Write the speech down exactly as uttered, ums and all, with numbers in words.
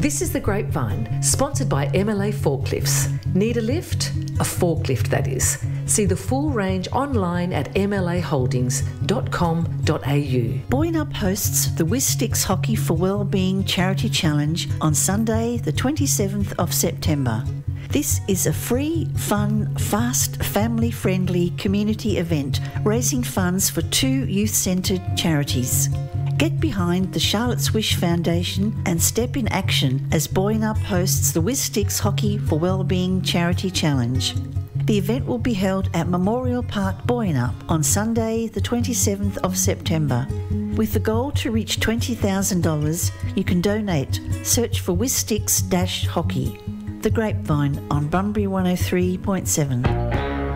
This is The Grapevine, sponsored by M L A Forklifts. Need a lift? A forklift, that is. See the full range online at m l a holdings dot com dot a u. Boynup hosts the Wistix Hockey for Wellbeing Charity Challenge on Sunday, the twenty-seventh of September. This is a free, fun, fast, family-friendly community event raising funds for two youth-centred charities. Get behind the Charlotte's Wish Foundation and step in action as Boynup hosts the Wistix Hockey for Wellbeing Charity Challenge. The event will be held at Memorial Park, Boynup on Sunday the twenty-seventh of September. With the goal to reach twenty thousand dollars, you can donate. Search for Wistix Hockey. The Grapevine on Bunbury one oh three point seven.